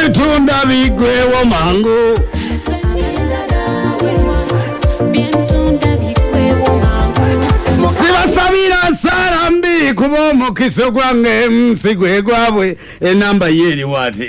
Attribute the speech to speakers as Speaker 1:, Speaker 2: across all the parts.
Speaker 1: Betunda bigwewo mangu Sibasabira sarambi kubomo kisogwange msigwe gwabwe enamba yeri wati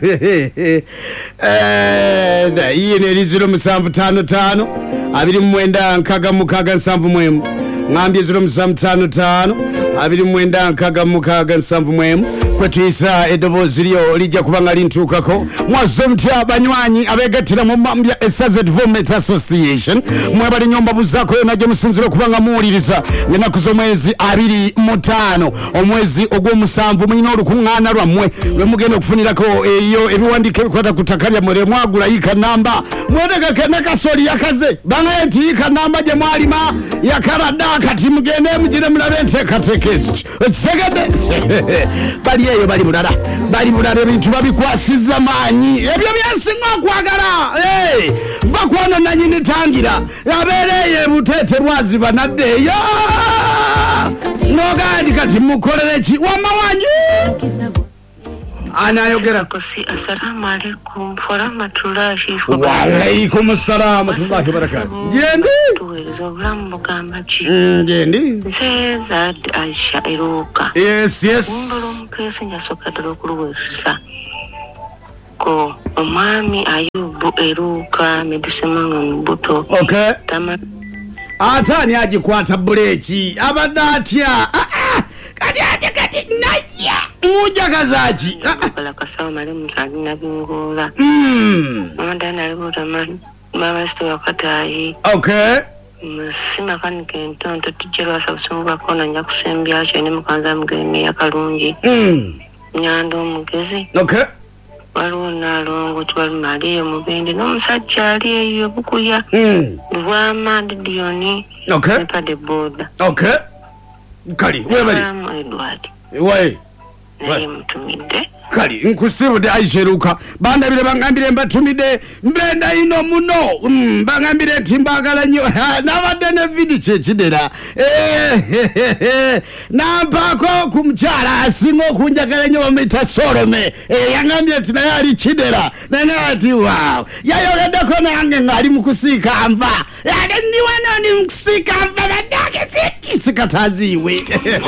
Speaker 1: da yene liziro musambu 55 abiri mwenda nkaga mukaga nsambu mwemu ngambye ziro musambu 55 abiri mwenda nkaga mukaga nsambu mwemu kwetwisa edobozi lyo lijja kubanga lintukako mwazomtya abanywanyi abegatira mu mambya Esaze Development Association mwebali nyomba buzako naje musinziro kubanga muwuliriza ngenaku z'omwezi 25 omwezi ogw'omusanvu mulina olukuŋŋaana lwammwe lwe mugenda okufunirako eyo ebiwandiiko ebikwata ku ttaka lyammwe lye mwagula yika namba mwetegeke ne kasoli yakaze bangaye nti yika namba gye mwalima yakaladda kati mugende mugire mulabe enteekateeka ezo okitegedde bali eyo bali bulala ebintu babikwasizza maanyi ebyo byensinga okwagala va kwono nanyini tangira abeereeyo ebuteete lwazi banaddeeyo nogandi kati mukolere ki wamawanyi anayogera
Speaker 2: assalamu alaikum warahmatullahi
Speaker 1: waalaikum salaam warahmatullahi wabarakatuh jendi
Speaker 2: tuwerezo bulamu bugamba ki
Speaker 1: jendi
Speaker 2: nze Zad Aisha Eruka
Speaker 1: yes
Speaker 2: mbolo mukese nyasoka dalo kuluwerusa ko omwami Ayubu Eruka medusemanga mbuto
Speaker 1: okay
Speaker 2: tama
Speaker 1: atani ajikwata buleki abadde atya kati naya mujagazaaki
Speaker 2: bala kasawo mali muzali nabingola amandana alibuta mama sto yakatayi
Speaker 1: okay
Speaker 2: musima kanike ntonto tijjelwa sabusungu bakona nja kusembya kyo ne mukanza mugeme yakalungi nyando omugezi
Speaker 1: okay
Speaker 2: waliwo nalongo twali mali omubende n'omusajja ali eyo bukuya lwamandi dioni
Speaker 1: okay
Speaker 2: nepade boda
Speaker 1: okay kali webali
Speaker 2: Edward
Speaker 1: we
Speaker 2: naye mutumidde
Speaker 1: kali nkusibudde Aisha Eruka bandabire bangambire mbatumidde mbenda ino muno bangambire nti mbagala nnyo nabadde ne vidi kyekidera nampaako ku mukyala asinga okunjagala nnyo bamuyita Solome yangambye nti naye ali kidera naye ati waaw yayogeddeko nange ng'ali mu kusiika nva ndi wano ndi mu kusiika nva baddake sikataziiwe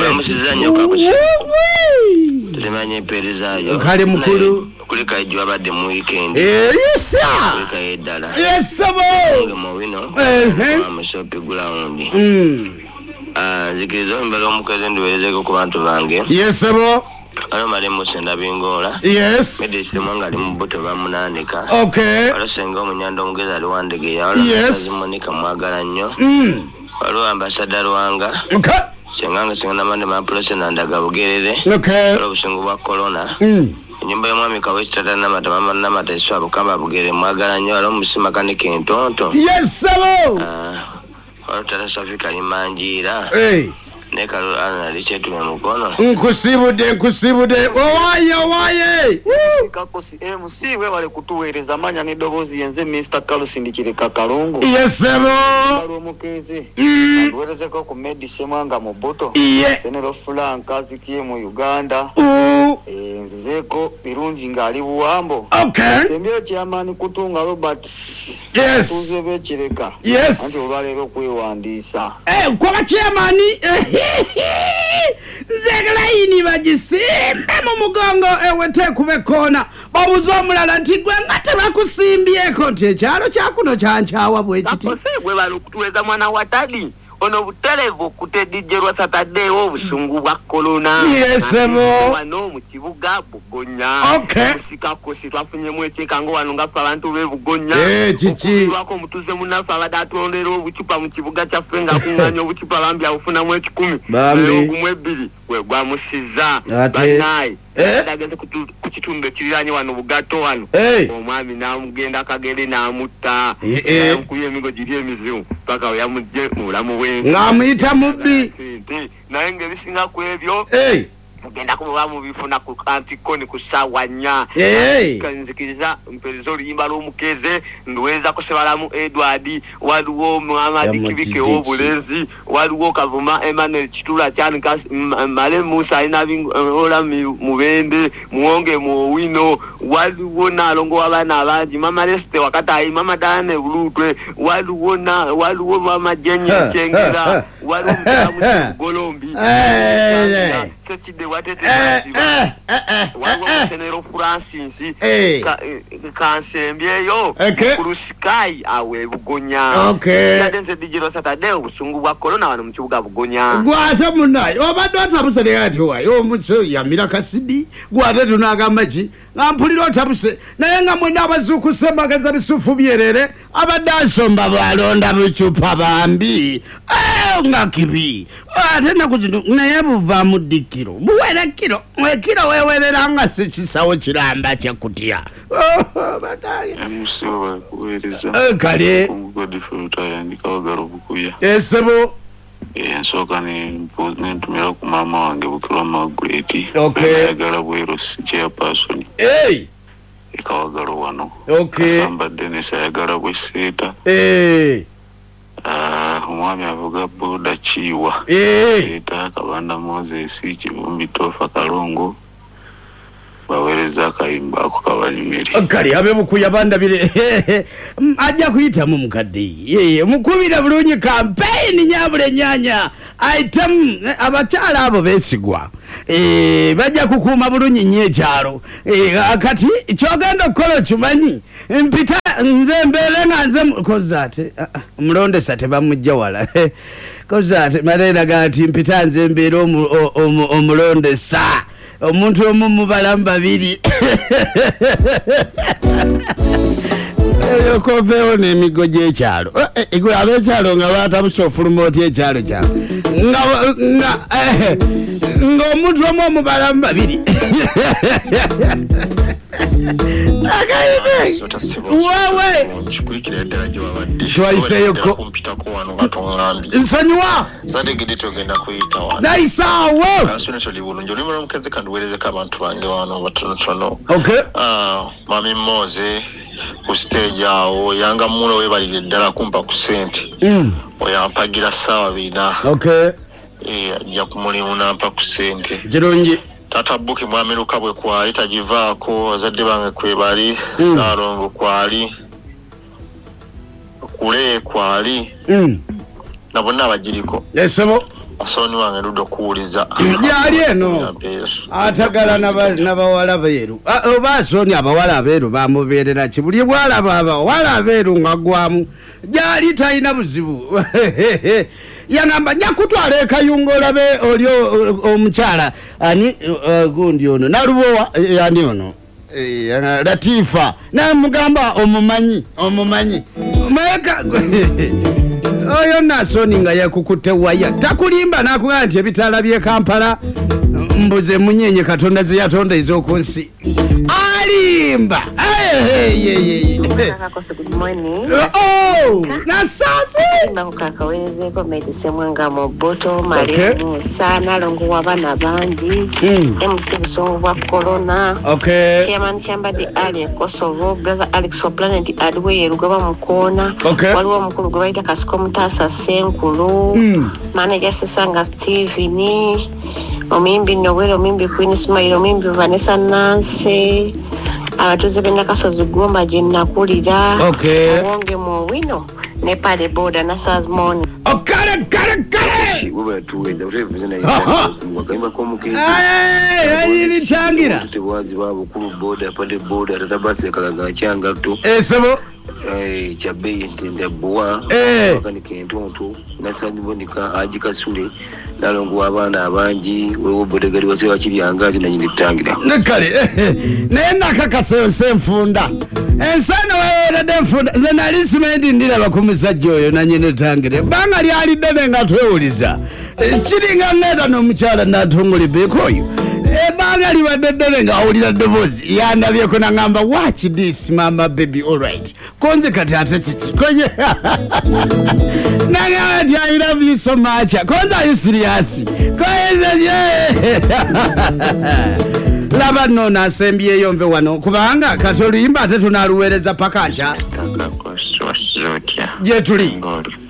Speaker 3: tulimanye empeereza
Speaker 1: kale mukulu
Speaker 3: kulika ejjo abadde mu weekend
Speaker 1: yesa
Speaker 3: kulika eddala
Speaker 1: yesabo
Speaker 3: mu wino amushopi gulawundi zikiriza mbere omukeze ndiweerezeko ku bantu bange
Speaker 1: yesabo
Speaker 3: alo mali musenda bingola
Speaker 1: yes
Speaker 3: medesi mwanga ali mu buto bamunandika
Speaker 1: okay
Speaker 3: alo senga omunyanda omugezi ali wandegeya
Speaker 1: yes
Speaker 3: monika mwagala nnyo alo ambasada Lwanga
Speaker 1: okay
Speaker 3: senganga sengana mande maprose nandaga bugerere
Speaker 1: okay
Speaker 3: alo busungu bwa corona nyumba y'omwami Kawesitata namata mama namata iswabo kamba bugere mwagala nnyo alo musima kanike entonto
Speaker 1: yes sabo
Speaker 3: alo tata Safika limanjira nekalo ana lichetume mukono nkusibudde owaye
Speaker 4: kakosi MC we bale kutuweereza manya ne dobozi yenze Mr. Carlos Ndikireka Kalungu
Speaker 1: yes sabo
Speaker 4: balo mukeze tuweerezeko ku medicine mwanga mu boto senero Frank azikiye mu Uganda nzeko birungi ngali buwambo
Speaker 1: okay
Speaker 4: sembyo chairman kutunga Robert
Speaker 1: yes
Speaker 4: tuzebe kireka
Speaker 1: yes
Speaker 4: anti olwalero kwewandisa
Speaker 1: kwa chairman zeglaini bagisimbe mu mugongo ewete kubekona babuzo omulala nti gwe ngate bakusimbyeko nti ekyalo kyakuno kyankyawa bwekiti
Speaker 4: gwe balukutuweza mwana wa tadi ono butelevu kutedijjerwa Saturday obusungu bwa corona
Speaker 1: yesebo
Speaker 4: wano mu kibuga Bugonya
Speaker 1: okay
Speaker 4: musikako sitwafunye mwekeka ngo wano ngafa abantu be Bugonya
Speaker 1: chichi
Speaker 4: wako mutuze munafa abadatondera obucupa mu kibuga kya fenga kunganya obucupa bambya ufuna mu 10 ogumwe 2 we gwa musiza banayi dageze ku kitunde kiriranye wano Bugato wano omwami namugenda kagere namutta kuye migo giri emizimu paka yamujje mulamu we
Speaker 1: ngamuyita mubbi
Speaker 4: naye nge bisinga ku ebyo mugenda kuba mubifuna ku Antikoni ku sawa 4 kanzikiriza mperizo luyimba lw'omukeze ndweza kusebalamu Edward waliwo Muhammad Kibike w'obulenzi waliwo Kavuma Emmanuel Kitula cyane Male Musa ina ola mubende muonge mu wino waliwo nalongo wabana abangi Mama Leste wakatayi Mama Dane bulutwe waliwo Mama Jenye Chengera waliwo Mutamu Golombi Sekide watete waliwo Senero Francis kansembyeyo kurusikai awe Bugonya yadenze dijiro Saturday ubusungu bwa corona wano mu kibuga Bugonya
Speaker 1: gwata munayi obadde otabuse nekati wayo omutso yamira kasidi gwate tunagamaji ngampulira otabuse naye nga mwena abazukusemageza bisufu byerere abadde asomba balonda bucupa bambi nga kibi ate nakuzino naye buva mu dikiro buwera kiro mwekiro wewerera nga sekisawo kiramba kyakutya bataye
Speaker 5: emusiba kuwereza
Speaker 1: kale
Speaker 5: Godfrey yandika wagaro bukuya
Speaker 1: esebo
Speaker 5: ensoka nentumira ku mama wange Bukirwa Margaret yagala bwero chairperson ekawagalo wano Kasamba Dennis yagala bweseta omwami avuga boda Chiwa eta Kabanda Moses Kibumbi Tofa Kalongo bawereza kayimba ako kabanyumiri
Speaker 1: kali abe bukuya banda bire ajja kuyita mu mukadde yeye mukubira bulunyi campaign nyabule nyanya item abakyala abo besigwa bajja kukuma bulunyi nyekyalo akati kyogenda kola kimanyi mpita nze mbele nze kozate mulonde sate bamujja wala kozate marena gati mpita nze mbere omulonde sa omuntu omu balamba babiri yokoveo n'emigo gy'ekyalo igwe ab'ekyalo nga batabuse ofuluma oti ekyalo kyalo nga omuntu omu balamba babiri wawe twaiseyoko nsonyiwa naisawo
Speaker 6: mami Moze ku stage awo yanga mulo webalire ddala kumpa ku sente oyampagira sawa bina ajja kumulimu nampa ku sente
Speaker 1: kirungi
Speaker 6: tata buki mwami Lukabwe kwali tagivaako azadde bange kwebali Salongo kwali kule kwali na bonna abagiriko
Speaker 1: yesebo
Speaker 6: asoni wange ludo kuuliza
Speaker 1: yali eno atagala n'abawala beeru oba asoni abawala beeru bamubeerera kibuli bwalaba abawala abeeru nga gwamu gyali talina buzibu yanamba nyakutwala ekayungo olabe oli omukyala ani gundi ono nalubowa yani ono Latifa namugamba omumanyi meka oyo nasoni nga yakukutte waya takulimba nakugaa nti ebitala bye Kampala mbuze munyenye Katonda ze yatonda ezokunsi alimba
Speaker 2: good morning.
Speaker 1: Nasazi
Speaker 2: Nakakaweze ko medicine mwanga moboto mali sana longo wabana bangi MC Busongo wa corona chairman chamba di ali Kosovo brother Alex for planet adwe rugaba mukona waliwo mukuru gwaita kasiko mutasa senkulu manager Sanga Steve ni omimbi Noel omimbi Queen Smile omimbi Vanessa Nancy abatuze benda Kasozi Gomba jenna kulira wonge mu wino nepale boda na sazmoni
Speaker 1: kare
Speaker 5: uba tuweza utevuze na wakaimba ko mukezi
Speaker 1: ni changira
Speaker 5: tutewazi babo kulu boda pande boda tatabase kalaga cyanga to
Speaker 1: sebo
Speaker 5: chabe intende bwa wakani kentonto nasanyi bonika ajika sule nalongo abana abangi wewe bodegari wase wakiri angaje na nyindi tangira
Speaker 1: nekale nenda kakase semfunda ensana wewe demfunda zenalisi mendi ndira bakumisa joyo na nyindi tangira banga lyali dene nga tweuliza kiringa ngeda no mukyala natongole bekoyo ebanga libaddedere ng'awulira ddoboozi yandabyeko nangamba watch this mama baby alright konze kati ate kiki konye nangamba ti I love you so much konze are you serious koyeze laba nno nasembyeyo nve wano kubanga kati oluyimba ate tunaluweereza paka nca gye tuli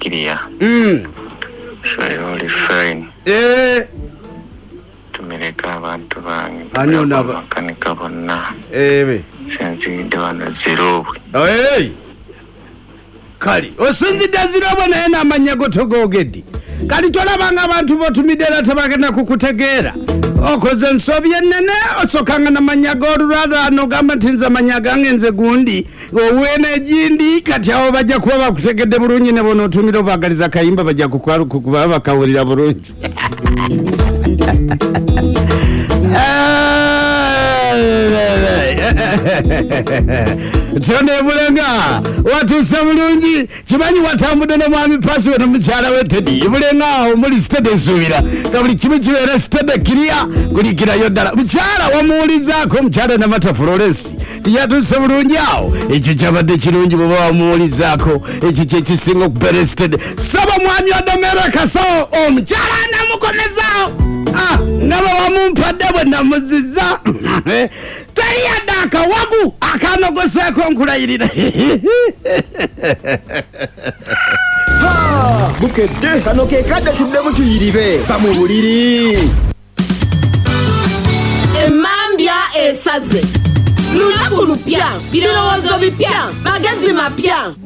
Speaker 6: tumireka abantu bange
Speaker 1: bakanika
Speaker 6: bonna senzidde wano zirobwe
Speaker 1: kali osinzidde zirobwe naye n'amanya gotogogeddi kali tolabanga abantu botumidde era tebagenda kukutegeera okoze ensobi ennene osokanga namanya g'olulwalwa nogamba nti nze amanya gange nze gundi oweena egindi kati awo bajja kuba bakutegedde bulungi ne bona otumira obagaliza kayimba bajja kukuba bakawulira bulungi tone bulenga watuuse bulungi kimanyi watambudde ne mwami pasi we nomukyala we Teddy bulenga awo muli sitede esuubira nga buli kimu kibeera sitede kiriya kulikirayo ddala mukyala wamuwulizaako omukyala namata Florence tiyatuuse bulungi awo ekyo kyabadde kirungi bweba wamuwulizaako ekyo kyekisinga okubeera sitede saba mwami odomera kasawo omukyala namukomezaawo naba wamumpadde bwe namuziza teri yadde akawagu akanogoseeko nkulayirira
Speaker 7: bukedde kano ke kadde tuddemu tuyiribe va mu buliri
Speaker 8: emambya esaze lunaku lupya birowoozo bipya magezi mapya